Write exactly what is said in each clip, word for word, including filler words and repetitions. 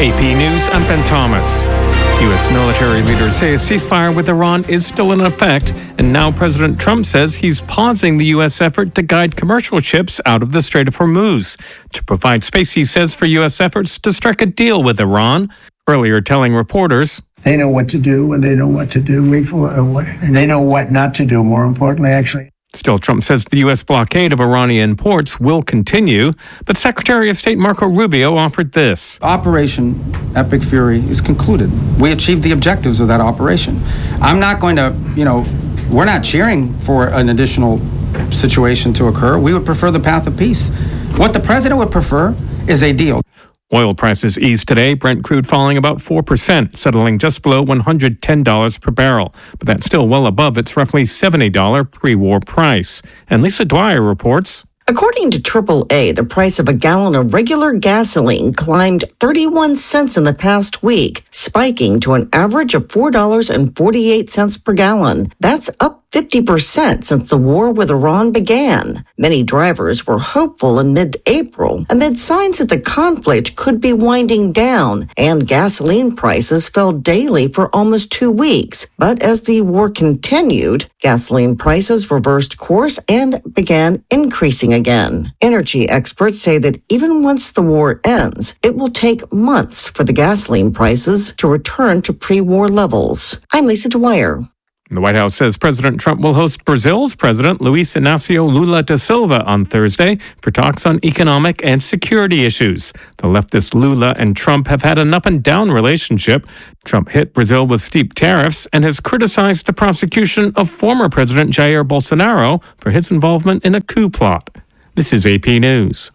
A P News, I'm Ben Thomas. U S military leaders say a ceasefire with Iran is still in effect, and now President Trump says he's pausing the U S effort to guide commercial ships out of the Strait of Hormuz to provide space, he says, for U S efforts to strike a deal with Iran. Earlier telling reporters, they know what to do and they know what to do, and they know what not to do, more importantly, actually. Still, Trump says the U S blockade of Iranian ports will continue, but Secretary of State Marco Rubio offered this. Operation Epic Fury is concluded. We achieved the objectives of that operation. I'm not going to, you know, we're not cheering for an additional situation to occur. We would prefer the path of peace. What the president would prefer is a deal. Oil prices eased today, Brent crude falling about four percent, settling just below one hundred ten dollars per barrel. But that's still well above its roughly seventy dollars pre-war price. And Lisa Dwyer reports. According to triple A, the price of a gallon of regular gasoline climbed thirty-one cents in the past week, spiking to an average of four dollars and forty-eight cents per gallon. That's up fifty percent since the war with Iran began. Many drivers were hopeful in mid-April amid signs that the conflict could be winding down, and gasoline prices fell daily for almost two weeks. But as the war continued, gasoline prices reversed course and began increasing again. Energy experts say that even once the war ends, it will take months for the gasoline prices to return to pre-war levels. I'm Lisa Dwyer. The White House says President Trump will host Brazil's President Luiz Inácio Lula da Silva on Thursday for talks on economic and security issues. The leftist Lula and Trump have had an up-and-down relationship. Trump hit Brazil with steep tariffs and has criticized the prosecution of former President Jair Bolsonaro for his involvement in a coup plot. This is A P News.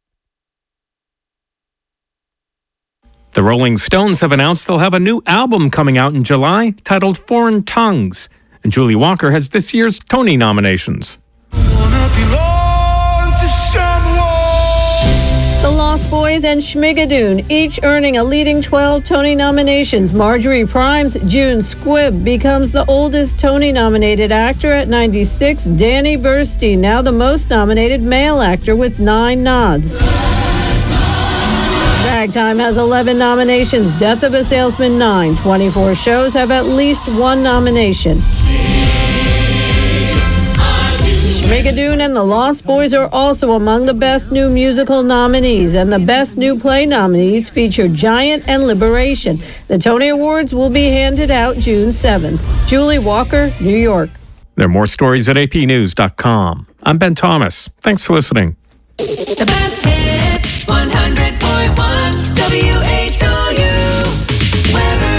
The Rolling Stones have announced they'll have a new album coming out in July titled Foreign Tongues. And Julie Walker has this year's Tony nominations. The Lost Boys and Schmigadoon, each earning a leading twelve Tony nominations. Marjorie Prime's June Squibb becomes the oldest Tony-nominated actor at ninety-six. Danny Burstein, now the most nominated male actor with nine nods. Ragtime has eleven nominations, Death of a Salesman nine. twenty-four shows have at least one nomination. Schmigadoon and the Lost Boys are also among the Best New Musical nominees, and the Best New Play nominees feature Giant and Liberation. The Tony Awards will be handed out June seventh. Julie Walker, New York. There are more stories at A P news dot com. I'm Ben Thomas. Thanks for listening. The best hits, one hundred point one W H O U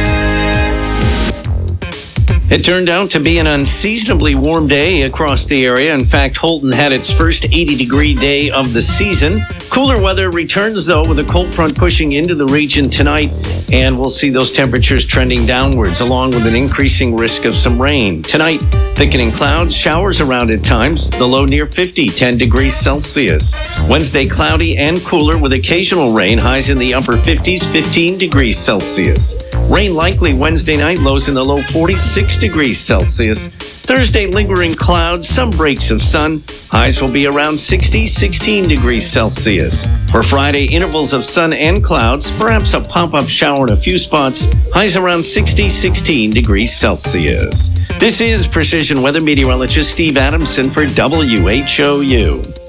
weather. It turned out to be an unseasonably warm day across the area. In fact, Holton had its first eighty-degree day of the season. Cooler weather returns, though, with a cold front pushing into the region tonight, and we'll see those temperatures trending downwards, along with an increasing risk of some rain. Tonight, thickening clouds, showers around at times, the low near fifty, ten degrees Celsius. Wednesday, cloudy and cooler with occasional rain, highs in the upper fifties, fifteen degrees Celsius. Rain likely Wednesday night, lows in the low forty-six degrees Celsius. Thursday, lingering clouds, some breaks of sun. Highs will be around sixty, sixteen degrees Celsius. For Friday, intervals of sun and clouds, perhaps a pop-up shower in a few spots. Highs around sixty, sixteen degrees Celsius. This is Precision Weather Meteorologist Steve Adamson for W H O U.